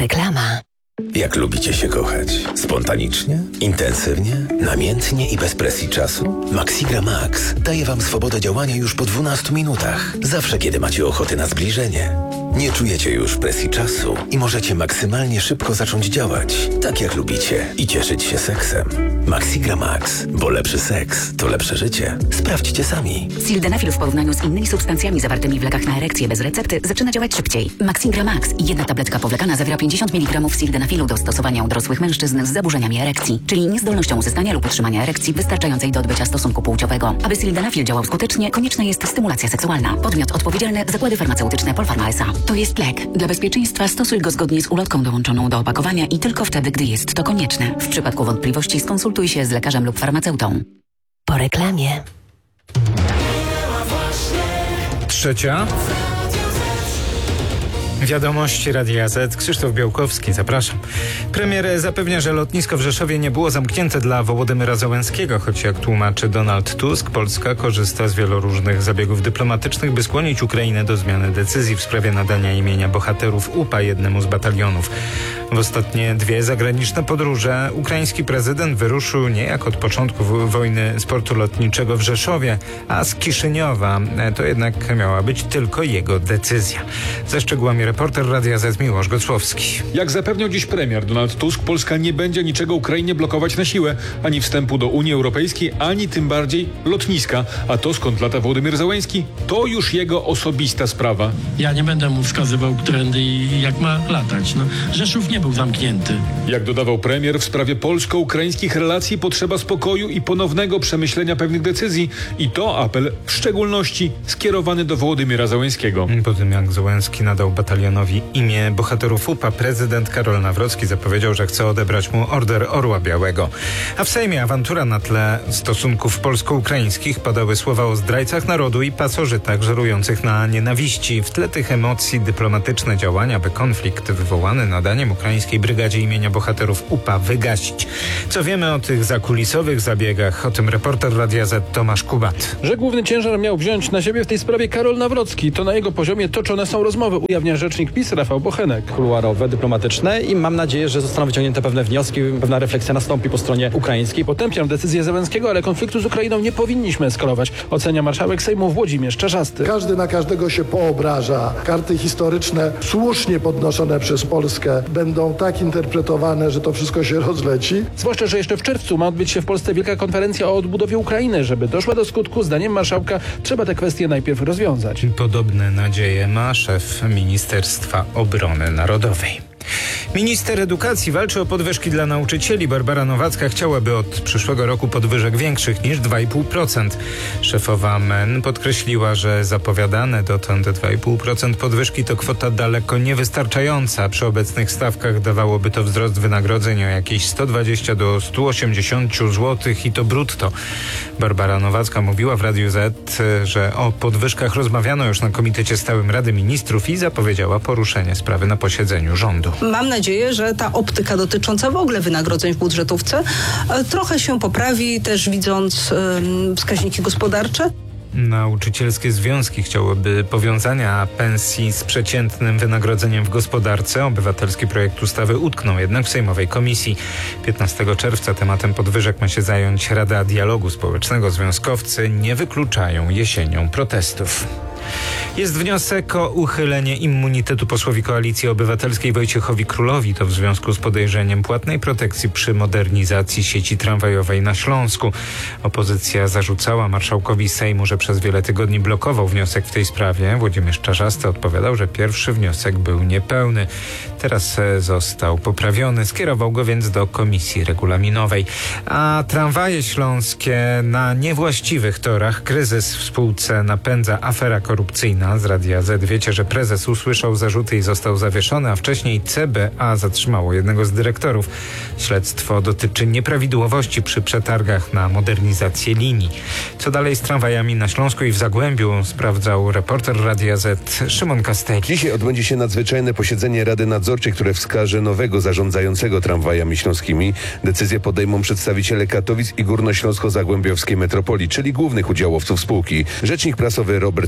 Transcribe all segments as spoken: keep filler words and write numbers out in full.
Reklama. Jak lubicie się kochać? Spontanicznie? Intensywnie? Namiętnie i bez presji czasu? Maxigra Max daje Wam swobodę działania już po dwunastu minutach. Zawsze, kiedy macie ochotę na zbliżenie. Nie czujecie już presji czasu i możecie maksymalnie szybko zacząć działać, tak jak lubicie, i cieszyć się seksem. Maxigra Max, bo lepszy seks to lepsze życie. Sprawdźcie sami. Sildenafil w porównaniu z innymi substancjami zawartymi w lekach na erekcję bez recepty zaczyna działać szybciej. Maxigra Max i jedna tabletka powlekana zawiera pięćdziesiąt miligramów sildenafilu do stosowania u dorosłych mężczyzn z zaburzeniami erekcji, czyli niezdolnością uzyskania lub utrzymania erekcji wystarczającej do odbycia stosunku płciowego. Aby sildenafil działał skutecznie, konieczna jest stymulacja seksualna. Podmiot odpowiedzialny: Zakłady Farmaceutyczne Polpharma S A. To jest lek. Dla bezpieczeństwa stosuj go zgodnie z ulotką dołączoną do opakowania i tylko wtedy, gdy jest to konieczne. W przypadku wątpliwości skonsultuj się z lekarzem lub farmaceutą. Po reklamie. Trzecia. Wiadomości Radia Z. Krzysztof Białkowski, zapraszam. Premier zapewnia, że lotnisko w Rzeszowie nie było zamknięte dla Wołodymyra Zełenskiego, choć jak tłumaczy Donald Tusk, Polska korzysta z wielu różnych zabiegów dyplomatycznych, by skłonić Ukrainę do zmiany decyzji w sprawie nadania imienia bohaterów U P A jednemu z batalionów. W ostatnie dwie zagraniczne podróże ukraiński prezydent wyruszył nie jak od początku wojny z portu lotniczego w Rzeszowie, a z Kiszyniowa. To jednak miała być tylko jego decyzja. Ze szczegółami reporter Radia Z Miłosz Gocłowski. Jak zapewniał dziś premier Donald Tusk, Polska nie będzie niczego Ukrainie blokować na siłę. Ani wstępu do Unii Europejskiej, ani tym bardziej lotniska. A to, skąd lata Wołodymyr Zełenski, to już jego osobista sprawa. Ja nie będę mu wskazywał, którędy i jak ma latać. No, Rzeszów nie był zamknięty. Jak dodawał premier, w sprawie polsko-ukraińskich relacji potrzeba spokoju i ponownego przemyślenia pewnych decyzji. I to apel w szczególności skierowany do Wołodymyra Zełenskiego. Po tym, jak Zełenski nadał batalionowi imię bohaterów U P A, prezydent Karol Nawrocki zapowiedział, że chce odebrać mu Order Orła Białego. A w Sejmie awantura na tle stosunków polsko-ukraińskich. Padały słowa o zdrajcach narodu i pasożytach żerujących na nienawiści. W tle tych emocji dyplomatyczne działania, by konflikt wywołany nadaniem ukraińskiej brygadzie imienia bohaterów U P A wygasić. Co wiemy o tych zakulisowych zabiegach? O tym reporter Radia Z Tomasz Kubat. Że główny ciężar miał wziąć na siebie w tej sprawie Karol Nawrocki. To na jego poziomie toczone są rozmowy, ujawnia rzecznik PiS Rafał Bochenek. Kuluarowe, dyplomatyczne i mam nadzieję, że zostaną wyciągnięte pewne wnioski, pewna refleksja nastąpi po stronie ukraińskiej. Potępiam decyzję Zełenskiego, ale konfliktu z Ukrainą nie powinniśmy eskalować, ocenia marszałek Sejmu Włodzimierz Czarzasty. Każdy na każdego się poobraża. Karty historyczne słusznie podnoszone przez Polskę będą tak interpretowane, że to wszystko się rozleci. Zwłaszcza, że jeszcze w czerwcu ma odbyć się w Polsce wielka konferencja o odbudowie Ukrainy. Żeby doszła do skutku, zdaniem marszałka, trzeba te kwestie najpierw rozwiązać. Podobne nadzieje ma szef Ministerstwa Obrony Narodowej. Minister edukacji walczy o podwyżki dla nauczycieli. Barbara Nowacka chciałaby od przyszłego roku podwyżek większych niż dwa i pół procent. Szefowa M E N podkreśliła, że zapowiadane dotąd dwa i pół procent podwyżki to kwota daleko niewystarczająca. Przy obecnych stawkach dawałoby to wzrost wynagrodzeń o jakieś sto dwadzieścia do stu osiemdziesięciu złotych i to brutto. Barbara Nowacka mówiła w Radiu Z, że o podwyżkach rozmawiano już na Komitecie Stałym Rady Ministrów i zapowiedziała poruszenie sprawy na posiedzeniu rządu. Mam nadzieję, że ta optyka dotycząca w ogóle wynagrodzeń w budżetówce trochę się poprawi, też widząc wskaźniki gospodarcze. Nauczycielskie związki chciałyby powiązania pensji z przeciętnym wynagrodzeniem w gospodarce. Obywatelski projekt ustawy utknął jednak w sejmowej komisji. piętnastego czerwca tematem podwyżek ma się zająć Rada Dialogu Społecznego. Związkowcy nie wykluczają jesienią protestów. Jest wniosek o uchylenie immunitetu posłowi Koalicji Obywatelskiej Wojciechowi Królowi. To w związku z podejrzeniem płatnej protekcji przy modernizacji sieci tramwajowej na Śląsku. Opozycja zarzucała marszałkowi Sejmu, że przez wiele tygodni blokował wniosek w tej sprawie. Włodzimierz Czarzasty odpowiadał, że pierwszy wniosek był niepełny. Teraz został poprawiony. Skierował go więc do komisji regulaminowej. A tramwaje śląskie na niewłaściwych torach. Kryzys w spółce napędza afera korupcyjna. Z Radia Z wiecie, że prezes usłyszał zarzuty i został zawieszony, a wcześniej C B A zatrzymało jednego z dyrektorów. Śledztwo dotyczy nieprawidłowości przy przetargach na modernizację linii. Co dalej z tramwajami na Śląsku i w Zagłębiu, sprawdzał reporter Radia Z Szymon Kasteli. Dzisiaj odbędzie się nadzwyczajne posiedzenie Rady Nadzorczej, które wskaże nowego zarządzającego tramwajami śląskimi. Decyzję podejmą przedstawiciele Katowic i Górnośląsko-Zagłębiowskiej Metropolii, czyli głównych udziałowców spółki. Rzecznik prasowy Robert Walczak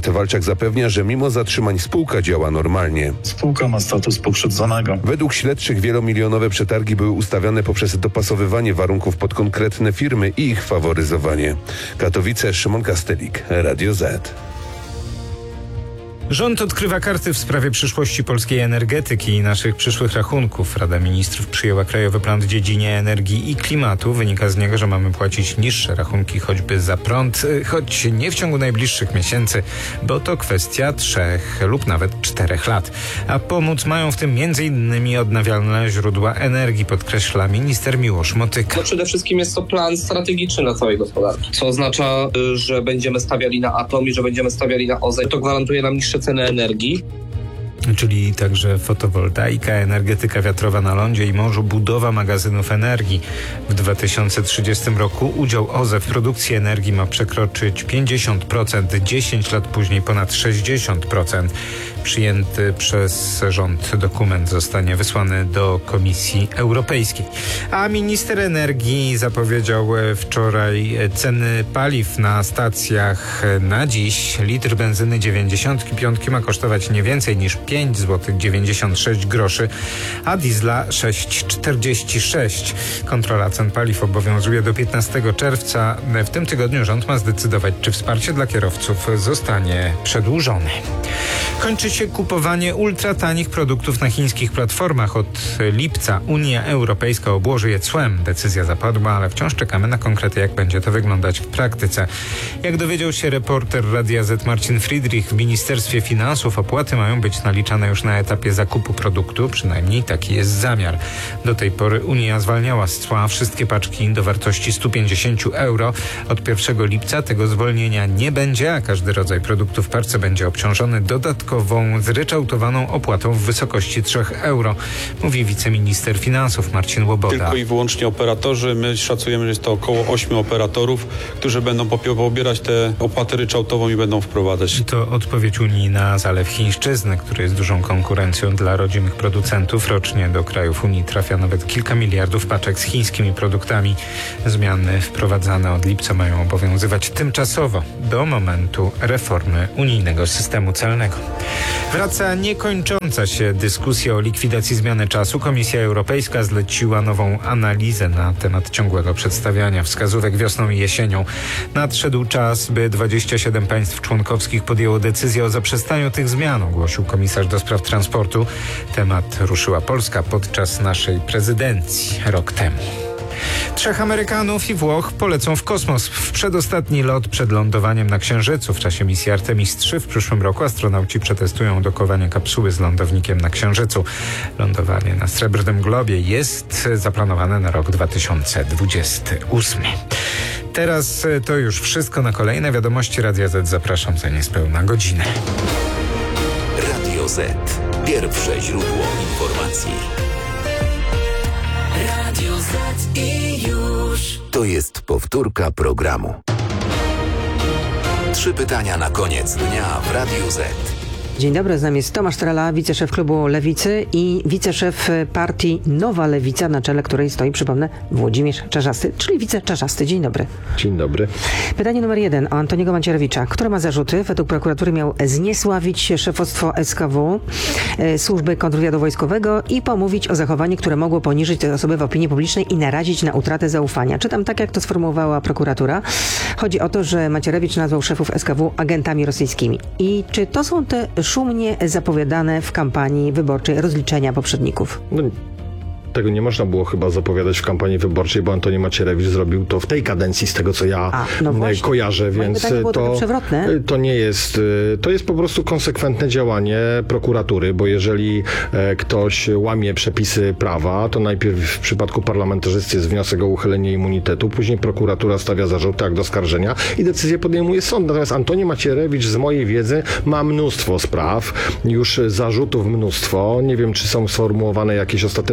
jednak zapewnia, że mimo zatrzymań spółka działa normalnie. Spółka ma status pokrzywdzonego. Według śledczych wielomilionowe przetargi były ustawiane poprzez dopasowywanie warunków pod konkretne firmy i ich faworyzowanie. Katowice, Szymon Kastelik, Radio Z. Rząd odkrywa karty w sprawie przyszłości polskiej energetyki i naszych przyszłych rachunków. Rada Ministrów przyjęła Krajowy Plan w dziedzinie energii i klimatu. Wynika z niego, że mamy płacić niższe rachunki choćby za prąd, choć nie w ciągu najbliższych miesięcy, bo to kwestia trzech lub nawet czterech lat. A pomóc mają w tym między innymi odnawialne źródła energii, podkreśla minister Miłosz Motyka. No przede wszystkim jest to plan strategiczny dla całej gospodarki, co oznacza, że będziemy stawiali na atom i że będziemy stawiali na O Z E. To gwarantuje nam niższe ceny energii. Czyli także fotowoltaika, energetyka wiatrowa na lądzie i morzu, budowa magazynów energii. W dwa tysiące trzydziestym roku udział O Z E w produkcji energii ma przekroczyć pięćdziesiąt procent, dziesięć lat później ponad sześćdziesiąt procent. Przyjęty przez rząd dokument zostanie wysłany do Komisji Europejskiej. A minister energii zapowiedział wczoraj ceny paliw na stacjach na dziś. Litr benzyny dziewięćdziesiąt pięć ma kosztować nie więcej niż pięć złotych dziewięćdziesiąt sześć groszy, a diesla sześć złotych czterdzieści sześć. Kontrola cen paliw obowiązuje do piętnastego czerwca. W tym tygodniu rząd ma zdecydować, czy wsparcie dla kierowców zostanie przedłużone. Kończy się kupowanie ultratanich produktów na chińskich platformach. Od lipca Unia Europejska obłoży je cłem. Decyzja zapadła, ale wciąż czekamy na konkrety, jak będzie to wyglądać w praktyce. Jak dowiedział się reporter Radia Z Marcin Friedrich, w Ministerstwie Finansów opłaty mają być naliczane już na etapie zakupu produktu, przynajmniej taki jest zamiar. Do tej pory Unia zwalniała z cła wszystkie paczki do wartości sto pięćdziesiąt euro. Od pierwszego lipca tego zwolnienia nie będzie, a każdy rodzaj produktu w parce będzie obciążony dodatkową, zryczałtowaną opłatą w wysokości trzy euro, mówi wiceminister finansów Marcin Łoboda. Tylko i wyłącznie operatorzy. My szacujemy, że jest to około ośmiu operatorów, którzy będą pobierać tę opłatę ryczałtową i będą wprowadzać. To odpowiedź Unii na zalew chińszczyzny, który jest dużą konkurencją dla rodzimych producentów. Rocznie do krajów Unii trafia nawet kilka miliardów paczek z chińskimi produktami. Zmiany wprowadzane od lipca mają obowiązywać tymczasowo do momentu reformy unijnego systemu celnego. Wraca niekończąca się dyskusja o likwidacji zmiany czasu. Komisja Europejska zleciła nową analizę na temat ciągłego przedstawiania wskazówek wiosną i jesienią. Nadszedł czas, by dwadzieścia siedem państw członkowskich podjęło decyzję o zaprzestaniu tych zmian, ogłosił komisarz do spraw transportu. Temat ruszyła Polska podczas naszej prezydencji rok temu. Trzech Amerykanów i Włoch polecą w kosmos w przedostatni lot przed lądowaniem na Księżycu. W czasie misji Artemis trzy w przyszłym roku astronauci przetestują dokowanie kapsuły z lądownikiem na Księżycu. Lądowanie na Srebrnym Globie jest zaplanowane na rok dwa tysiące dwudziesty ósmy. Teraz to już wszystko. Na kolejne wiadomości Radia Z zapraszam za niespełna godzinę. Radio Z. Pierwsze źródło informacji. Radio Z i już. To jest powtórka programu. Trzy pytania na koniec dnia w Radiu Z. Dzień dobry, z nami jest Tomasz Trela, wiceszef klubu Lewicy i wiceszef partii Nowa Lewica, na czele której stoi, przypomnę, Włodzimierz Czarzasty, czyli wiceczarzasty. Dzień dobry. Dzień dobry. Pytanie numer jeden o Antoniego Macierewicza, który ma zarzuty. Według prokuratury miał zniesławić szefostwo S K W, e, Służby Kontrwywiadu Wojskowego i pomówić o zachowanie, które mogło poniżyć te osoby w opinii publicznej i narazić na utratę zaufania. Czytam tak, jak to sformułowała prokuratura. Chodzi o to, że Macierewicz nazwał szefów S K W agentami rosyjskimi. I czy to są te szumnie zapowiadane w kampanii wyborczej rozliczenia poprzedników? No, tego nie można było chyba zapowiadać w kampanii wyborczej, bo Antoni Macierewicz zrobił to w tej kadencji, z tego co ja A, no kojarzę, więc to, to nie jest, to jest po prostu konsekwentne działanie prokuratury, bo jeżeli ktoś łamie przepisy prawa, to najpierw w przypadku parlamentarzysty jest wniosek o uchylenie immunitetu, później prokuratura stawia zarzuty, akt oskarżenia i decyzję podejmuje sąd. Natomiast Antoni Macierewicz z mojej wiedzy ma mnóstwo spraw, już zarzutów mnóstwo. Nie wiem, czy są sformułowane jakieś ostateczne akty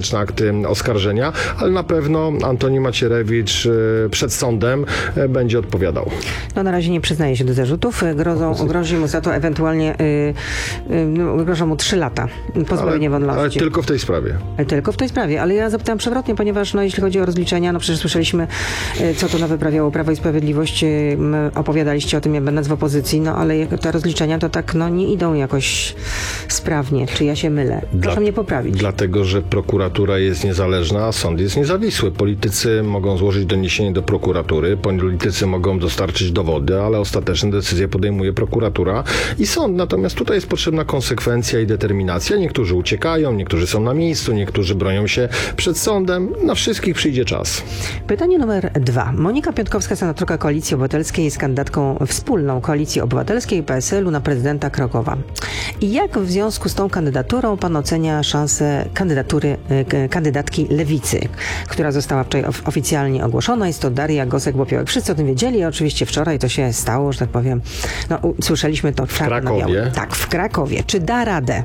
oskarżenia, ale na pewno Antoni Macierewicz przed sądem będzie odpowiadał. No na razie nie przyznaje się do zarzutów. Grozą, grozi mu za to ewentualnie yy, yy, grożą mu trzy lata pozbawienia wolności. Ale tylko w tej sprawie. Tylko w tej sprawie, ale ja zapytałam przewrotnie, ponieważ no, jeśli chodzi o rozliczenia, no przecież słyszeliśmy, co to wyprawiało Prawo i Sprawiedliwość. Opowiadaliście o tym, jak będąc w opozycji, no ale te rozliczenia to tak no, nie idą jakoś sprawnie. Czy ja się mylę? Proszę Dla, mnie poprawić. Dlatego, że prokuratura jest niezależna, a sąd jest niezawisły. Politycy mogą złożyć doniesienie do prokuratury, politycy mogą dostarczyć dowody, ale ostateczne decyzje podejmuje prokuratura i sąd. Natomiast tutaj jest potrzebna konsekwencja i determinacja. Niektórzy uciekają, niektórzy są na miejscu, niektórzy bronią się przed sądem. Na wszystkich przyjdzie czas. Pytanie numer dwa. Monika Piątkowska, senatorka Koalicji Obywatelskiej, jest kandydatką wspólną Koalicji Obywatelskiej i P S L u na prezydenta Krakowa. I jak w związku z tą kandydaturą pan ocenia szansę kandydatury kandydatki Lewicy, która została wczoraj of- oficjalnie ogłoszona? Jest to Daria Gosek-Popiołek. Wszyscy o tym wiedzieli, oczywiście wczoraj to się stało, że tak powiem. No, usłyszeliśmy to w Krakowie. Tak, w Krakowie. Czy da radę?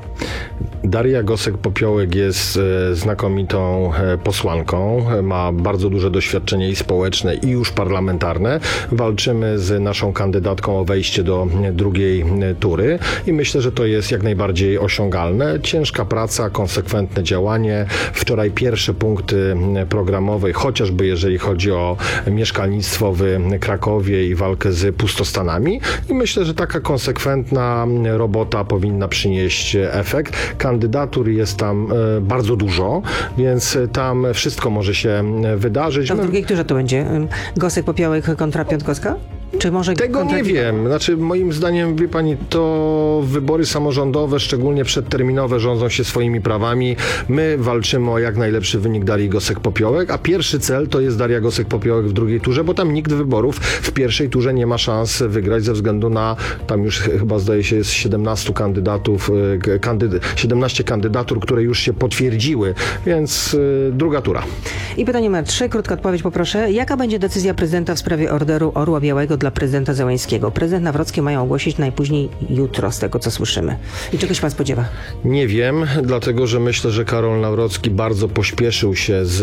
Daria Gosek-Popiołek jest e, znakomitą e, posłanką, ma bardzo duże doświadczenie i społeczne, i już parlamentarne. Walczymy z naszą kandydatką o wejście do e, drugiej e, tury i myślę, że to jest jak najbardziej osiągalne. Ciężka praca, konsekwentne działanie. Wczoraj pierwsze punkty programowe, chociażby jeżeli chodzi o mieszkalnictwo w Krakowie i walkę z pustostanami. I myślę, że taka konsekwentna robota powinna przynieść efekt. Kandydatur jest tam e, bardzo dużo, więc tam wszystko może się wydarzyć. To w drugiej turze to będzie Gosek-Popiołek kontra Piątkowska? Czy może Tego nie wiem. Znaczy, moim zdaniem, wie pani, to wybory samorządowe, szczególnie przedterminowe, rządzą się swoimi prawami. My walczymy o jak najlepszy wynik Darii Gosek-Popiołek, a pierwszy cel to jest Daria Gosek-Popiołek w drugiej turze, bo tam nikt wyborów w pierwszej turze nie ma szans wygrać ze względu na, tam już chyba zdaje się jest siedemnastu kandydatów, kandyd- siedemnaście kandydatur, które już się potwierdziły, więc y, druga tura. I pytanie numer trzy, krótka odpowiedź poproszę. Jaka będzie decyzja prezydenta w sprawie orderu Orła Białego dla prezydenta Zełenskiego? Prezydent Nawrocki mają ogłosić najpóźniej jutro, z tego co słyszymy. I czego się pan spodziewa? Nie wiem, dlatego że myślę, że Karol Nawrocki bardzo pośpieszył się z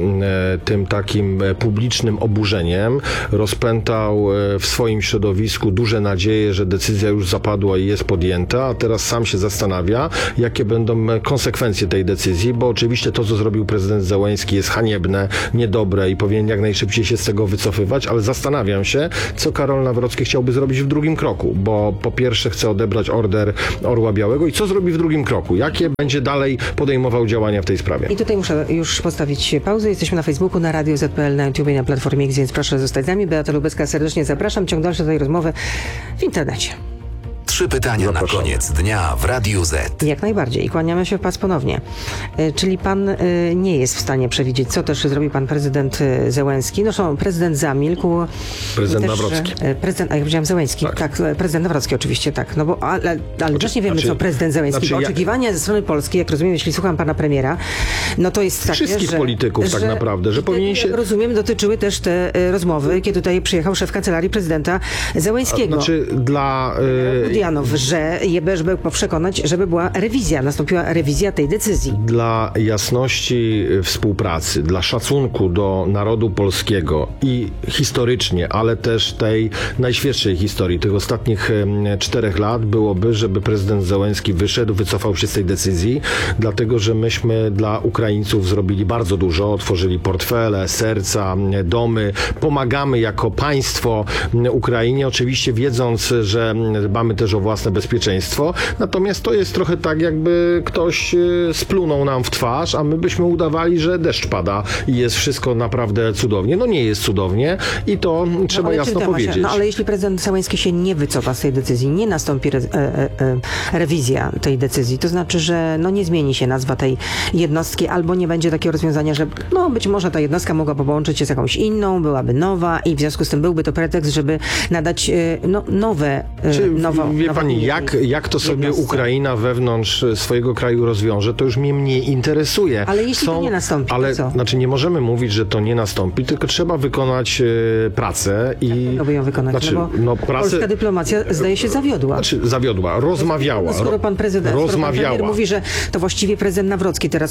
e, tym takim publicznym oburzeniem. Rozpętał e, w swoim środowisku duże nadzieje, że decyzja już zapadła i jest podjęta, a teraz sam się zastanawia, jakie będą konsekwencje tej decyzji, bo oczywiście to, co zrobił prezydent Zełenski, jest haniebne, niedobre i powinien jak najszybciej się z tego wycofywać, ale zastanawiam się, co Karol Nawrocki chciałby zrobić w drugim kroku, bo po pierwsze chce odebrać order Orła Białego i co zrobi w drugim kroku? Jakie będzie dalej podejmował działania w tej sprawie? I tutaj muszę już postawić pauzę. Jesteśmy na Facebooku, na Radio Z P L, na YouTube i na Platformie X, więc proszę zostać z nami. Beata Lubecka, serdecznie zapraszam. Ciąg dalszy tej rozmowy w internecie. Trzy pytania Zapraszam. Na koniec dnia w Radiu Z. Jak najbardziej. I kłaniamy się w pas ponownie. E, czyli pan e, nie jest w stanie przewidzieć, co też zrobi pan prezydent e, Zełenski. No, prezydent zamilkł. Prezydent też, Nawrocki. E, prezydent, a ja powiedziałem Zełenski. Tak. tak, prezydent Nawrocki oczywiście, tak. No bo, ale, ale też nie wiemy, znaczy, co prezydent Zełenski. Znaczy, bo oczekiwania ja... ze strony polskiej, jak rozumiem, jeśli słucham pana premiera, no to jest takie, wszystkich że, polityków że, tak naprawdę, że powinien się... Rozumiem, dotyczyły też te e, rozmowy, kiedy tutaj przyjechał szef kancelarii prezydenta Zełenskiego. A, znaczy dla... E... Budianow, że żeby przekonać, żeby była rewizja, nastąpiła rewizja tej decyzji. Dla jasności współpracy, dla szacunku do narodu polskiego i historycznie, ale też tej najświeższej historii, tych ostatnich czterech lat byłoby, żeby prezydent Zełenski wyszedł, wycofał się z tej decyzji, dlatego, że myśmy dla Ukraińców zrobili bardzo dużo, otworzyli portfele, serca, domy, pomagamy jako państwo Ukrainie, oczywiście wiedząc, że dbamy też o własne bezpieczeństwo. Natomiast to jest trochę tak, jakby ktoś splunął nam w twarz, a my byśmy udawali, że deszcz pada i jest wszystko naprawdę cudownie. No nie jest cudownie i to no, trzeba jasno powiedzieć. No ale jeśli prezydent Zełenski się nie wycofa z tej decyzji, nie nastąpi re, e, e, rewizja tej decyzji, to znaczy, że no nie zmieni się nazwa tej jednostki, albo nie będzie takiego rozwiązania, że no być może ta jednostka mogłaby połączyć się z jakąś inną, byłaby nowa i w związku z tym byłby to pretekst, żeby nadać no, nowe, Czy, nowo, wie pani, jak, jak to sobie jednostce. Ukraina wewnątrz swojego kraju rozwiąże, to już mnie mniej interesuje. Ale jeśli Są, to nie nastąpi, ale, to co? Znaczy nie możemy mówić, że to nie nastąpi, tylko trzeba wykonać e, pracę i... Jak ją wykonać? Znaczy, no bo no, pracę, polska dyplomacja zdaje się zawiodła. Znaczy zawiodła, rozmawiała. No, skoro pan prezydent, rozmawiała. skoro pan premier mówi, że to właściwie prezydent Nawrocki teraz powinien się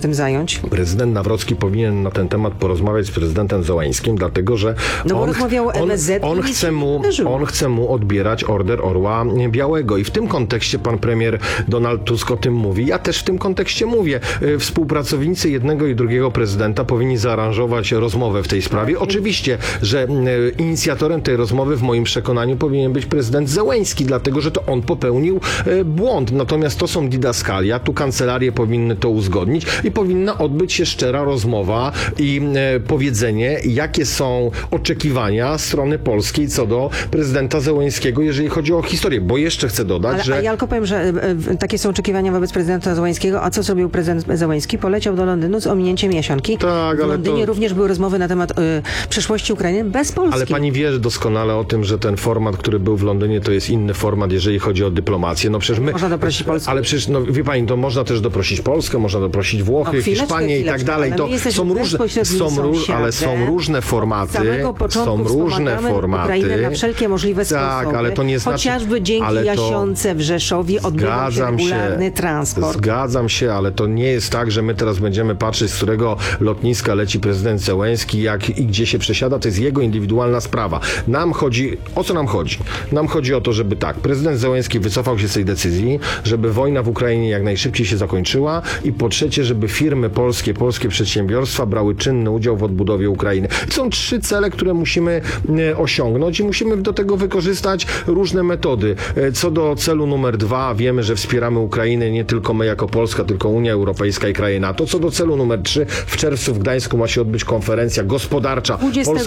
tym zająć? Prezydent Nawrocki powinien na ten temat porozmawiać z prezydentem Zełenskim, dlatego że no bo on, rozmawiał o M S Z on, on, chce mu, on chce mu odbierać Order Orła Białego i w tym kontekście pan premier Donald Tusk o tym mówi. Ja też w tym kontekście mówię. Współpracownicy jednego i drugiego prezydenta powinni zaaranżować rozmowę w tej sprawie. Oczywiście, że inicjatorem tej rozmowy w moim przekonaniu powinien być prezydent Zełenski, dlatego że to on popełnił błąd. Natomiast to są didaskalia. Tu kancelarie powinny to uzgodnić i powinna odbyć się szczera rozmowa i e, powiedzenie, jakie są oczekiwania strony polskiej co do prezydenta Zełenskiego, jeżeli chodzi o historię. Bo jeszcze chcę dodać, ale, że... A ja tylko powiem, że e, takie są oczekiwania wobec prezydenta Zełenskiego. A co zrobił prezydent Zełenski? Poleciał do Londynu z ominięciem Jasionki. Tak, w Londynie to... również były rozmowy na temat e, przyszłości Ukrainy bez Polski. Ale pani wie doskonale o tym, że ten format, który był w Londynie, to jest inny format, jeżeli chodzi o dyplomację. No przecież my... Można doprosić Polskę. Ale przecież, no wie pani, to można też doprosić Polskę, można doprosić Włochy, no, Hiszpanię i tak dalej. To są różne, są róż, ale są różne formaty, są różne formaty. Ukrainę na wszelkie możliwe sposoby. Tak, ale to nie znaczy... Chociażby dzięki ale Jasionce w Rzeszowie odbywał się regularny się, transport. Zgadzam się, ale to nie jest tak, że my teraz będziemy patrzeć, z którego lotniska leci prezydent Zełenski, jak i gdzie się przesiada. To jest jego indywidualna sprawa. Nam chodzi... O co nam chodzi? Nam chodzi o to, żeby tak, prezydent Zełenski wycofał się z tej decyzji, żeby wojna w Ukrainie jak najszybciej się zakończyła i po trzecie, żeby firmy polskie, polskie przedsiębiorstwa brały czynny udział w odbudowie Ukrainy. Są trzy cele, które musimy e, osiągnąć i musimy do tego wykorzystać różne metody. E, co do celu numer dwa, wiemy, że wspieramy Ukrainę nie tylko my jako Polska, tylko Unia Europejska i kraje NATO. Co do celu numer trzy, w czerwcu w Gdańsku ma się odbyć konferencja gospodarcza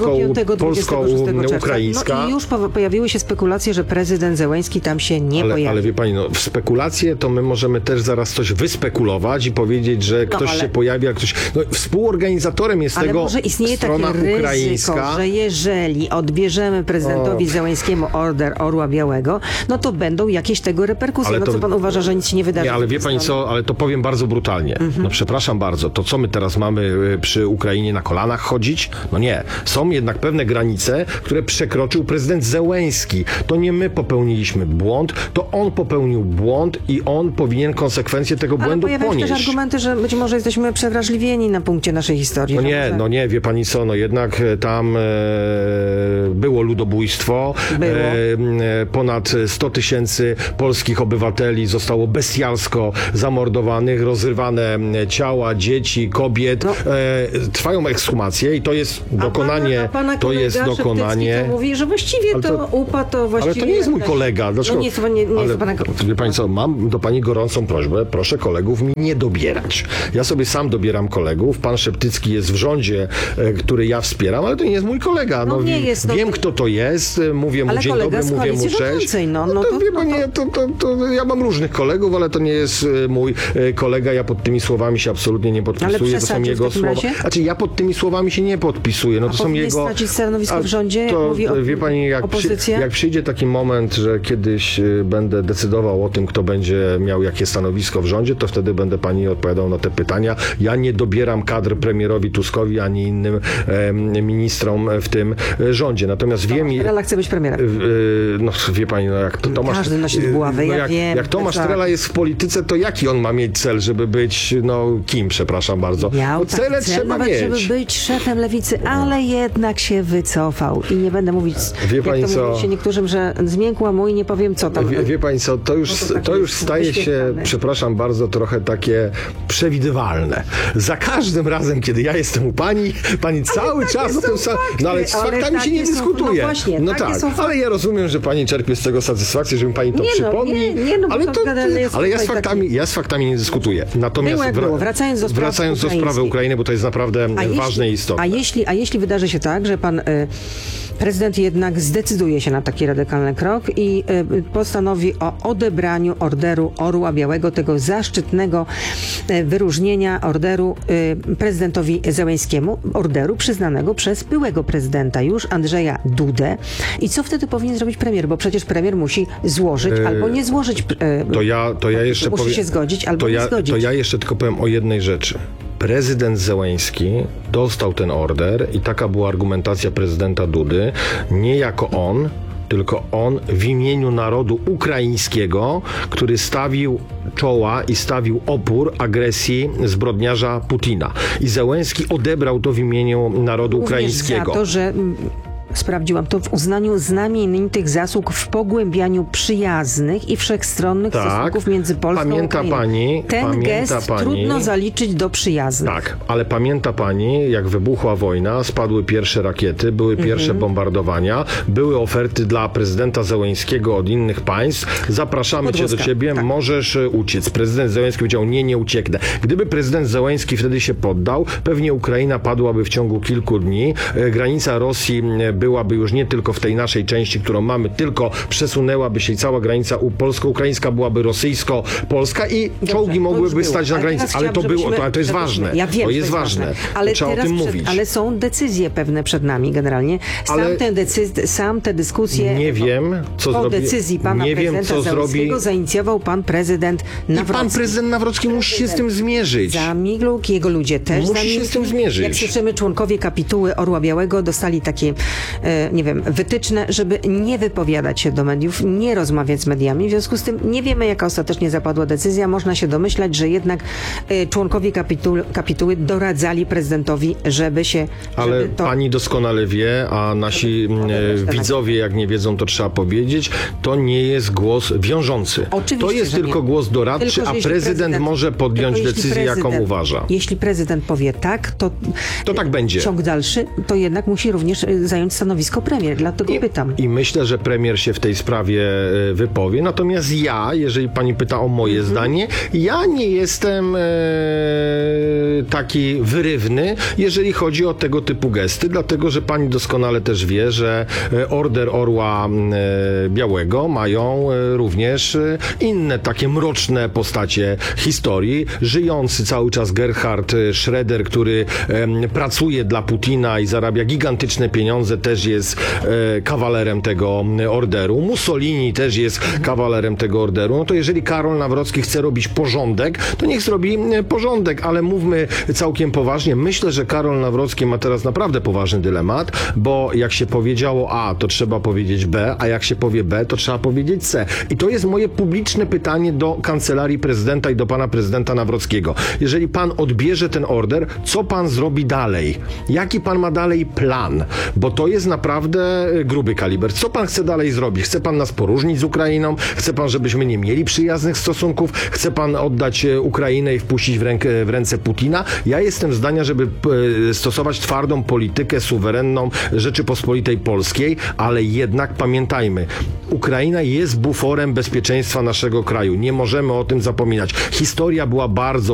polsko-ukraińska. No i już pojawiły się spekulacje, że prezydent Zełenski tam się nie ale, pojawi. Ale wie pani, no w spekulacje to my możemy też zaraz coś wyspekulować i powiedzieć, że ktoś no, ale... się pojawi, a ktoś... No, współorganizatorem jest ale tego może istnieje strona takie ukraińska. Ryzyko, że jeżeli odbierzemy prezydentowi o. Zełenskiemu Order Orła Białego, no to będą jakieś tego reperkusje. Ale no to... co pan uważa, że nic się nie wydarzy? Nie, ale wie pani co, ale to powiem bardzo brutalnie. Mhm. No przepraszam bardzo, to co my teraz mamy przy Ukrainie na kolanach chodzić? No nie. Są jednak pewne granice, które przekroczył prezydent Zełenski. To nie my popełniliśmy błąd, to on popełnił błąd i on powinien konsekwencje tego ale błędu ponieść. Ale ponieść. też argumenty, że być może jesteśmy przewrażliwieni na punkcie naszej historii. No nie, no nie, wie pani co, no jednak tam e, było ludobójstwo. Było. E, ponad sto tysięcy polskich obywateli zostało bestialsko zamordowanych, rozrywane ciała, dzieci, kobiet. No. E, trwają ekshumacje i to jest dokonanie, a pana, a pana to jest dokonanie. To mówi, że właściwie to, to upa to właściwie... Ale to nie jest mój kolega. Dlaczego? No nie, to nie, nie ale, jest pana... Wie pani co, mam do pani gorącą prośbę, proszę kolegów mi nie dobierać. Ja sobie sam dobieram kolegów. Pan Szeptycki jest w rządzie, e, który ja wspieram, ale to nie jest mój kolega. No, no nie jest, wiem, no... kto to jest, mówię mu ale dzień dobry, mówię mu cześć. No, no, no to, to, wie no pani, to... To, to, to ja mam różnych kolegów, ale to nie jest mój kolega. Ja pod tymi słowami się absolutnie nie podpisuję. To są jego słowa. Razie? Znaczy ja pod tymi słowami się nie podpisuję. No to a są jego... stracić stanowisko w rządzie? To, mówi o... wie pani, jak, przy, jak przyjdzie taki moment, że kiedyś będę decydował o tym, kto będzie miał jakie stanowisko w rządzie, to wtedy będę pani odpowiadał na te pytania. Ja nie dobieram kadr premierowi Tuskowi, ani innym e, ministrom w tym rządzie. Natomiast Tomasz wiem... Trela chce być premierem. E, no wie pani, no jak to Tomasz... Każdy nosi z głowy, no, ja jak, wiem. Jak Tomasz Trela jest w polityce, to jaki on ma mieć cel, żeby być, no kim, przepraszam bardzo. Miał no, cele cel, trzeba nawet, mieć. żeby być szefem lewicy, ale jednak się wycofał. I nie będę mówić, wie jak pani to co? mówi się niektórym, że zmiękła mu i nie powiem co tam. Wie, wie pani co, to już, no to, to już staje się, przepraszam bardzo, trochę takie przewidywalne. Za każdym razem, kiedy ja jestem u pani, pani cały czas o tym samym... No ale z ale faktami się nie są, dyskutuje. No, właśnie, no tak, ale ja rozumiem, że pani czerpie z tego satysfakcję, że mi pani to nie przypomni. No, nie, nie, no, ale to, jest ale ja z faktami, ja z faktami nie dyskutuję. Natomiast było jak wra- było. Wracając do sprawy wracając do sprawy Ukrainy, bo to jest naprawdę a ważne jeśli, i istotne. A jeśli, a jeśli wydarzy się tak, że pan y, prezydent jednak zdecyduje się na taki radykalny krok i y, postanowi o odebraniu Orderu Orła Białego, tego zaszczytnego y, wyróżnienia orderu y, prezydentowi Zełenskiemu, orderu przyznanego przez byłego prezydenta już, Andrzeja Dudę. I co wtedy powinien zrobić premier? Bo przecież premier musi złożyć yy, albo nie złożyć. Yy, to ja, to ja jeszcze musi powiem, się zgodzić albo to nie ja, zgodzić. To ja jeszcze tylko powiem o jednej rzeczy. Prezydent Zełenski dostał ten order i taka była argumentacja prezydenta Dudy. Nie jako on, tylko on w imieniu narodu ukraińskiego, który stawił czoła i stawił opór agresji zbrodniarza Putina. I Zełenski odebrał to w imieniu narodu Również ukraińskiego. Za to, że sprawdziłam to w uznaniu znamienitych zasług w pogłębianiu przyjaznych i wszechstronnych tak, stosunków między Polską pamięta a Ukrainą. pani, Ten pamięta gest pani, trudno zaliczyć do przyjaznych. Tak, ale pamięta pani, jak wybuchła wojna, spadły pierwsze rakiety, były pierwsze Mhm. bombardowania, były oferty dla prezydenta Zełenskiego od innych państw. Zapraszamy cię do ciebie, tak. możesz e, uciec. Prezydent Zełenski powiedział, nie, nie ucieknę. Gdyby prezydent Zełenski wtedy się poddał, pewnie Ukraina padłaby w ciągu kilku dni. E, granica Rosji e, byłaby już nie tylko w tej naszej części, którą mamy, tylko przesunęłaby się i cała granica u- polsko-ukraińska byłaby rosyjsko-polska i Dobrze, czołgi to mogłyby już było. stać na Ale granicy. teraz Ale to chciałam, było, to, żebyśmy- ale to jest żebyśmy- ważne. Ja wiem, to że jest ważne. Ale to trzeba o teraz tym przed, mówić. Ale są decyzje pewne przed nami generalnie. Sam, Ale- tę decyz- sam te dyskusje Nie wiem, co po zrobi- decyzji pana nie wiem, prezydenta co Zełenskiego zrobi- zainicjował pan prezydent Nawrocki. I pan prezydent Nawrocki musi się z tym zmierzyć. Zamilkł, jego ludzie też Musi się zamilkli. z tym zmierzyć. Jak słyszymy, członkowie kapituły Orła Białego dostali takie, e, nie wiem, wytyczne, żeby nie wypowiadać się do mediów, nie rozmawiać z mediami. W związku z tym nie wiemy, jaka ostatecznie zapadła decyzja. Można się domyślać, że jednak e, członkowie kapituły, kapituły doradzali prezydentowi, żeby się... Ale żeby to... pani doskonale wie, a nasi e, widzowie, jak nie wiedzą, to trzeba powiedzieć, to nie jest głos wiążący. Oczywiście, to jest że tylko nie. głos doradczy, Tylko, że a jeśli prezydent, może podjąć tylko jeśli decyzję, jaką prezydent- uważa. Jeśli prezydent powie tak, to, To tak będzie. ciąg dalszy, to jednak musi również y, zająć stanowisko premier. Dlatego pytam. I myślę, że premier się w tej sprawie e, wypowie. Natomiast ja, jeżeli pani pyta o moje Mhm. zdanie, ja nie jestem e, taki wyrywny, jeżeli chodzi o tego typu gesty, dlatego, że pani doskonale też wie, że e, Order Orła e, Białego mają e, również e, inne takie mroczne postacie historii. Żyjący cały czas Gerhard Schroeder, który e, pracuje dla Putina i zarabia gigantyczne pieniądze, też jest e, kawalerem tego orderu. Mussolini też jest kawalerem tego orderu. No to jeżeli Karol Nawrocki chce robić porządek, to niech zrobi e, porządek, ale mówmy całkiem poważnie. Myślę, że Karol Nawrocki ma teraz naprawdę poważny dylemat, bo jak się powiedziało A, to trzeba powiedzieć B, a jak się powie B, to trzeba powiedzieć C. I to jest moje publiczne pytanie do kancelarii prezydenta i do pana prezydenta Nawrockiego. Jeżeli pan odbierze ten order, co pan zrobi dalej? Jaki pan ma dalej plan? Bo to jest naprawdę gruby kaliber. Co pan chce dalej zrobić? Chce pan nas poróżnić z Ukrainą? Chce pan, żebyśmy nie mieli przyjaznych stosunków? Chce pan oddać e, Ukrainę i wpuścić w, rękę, w ręce Putina? Ja jestem zdania, żeby e, stosować twardą politykę suwerenną Rzeczypospolitej Polskiej, ale jednak pamiętajmy, Ukraina jest buforem bezpieczeństwa naszego kraju. Nie możemy o tym zapominać. Historia była bardzo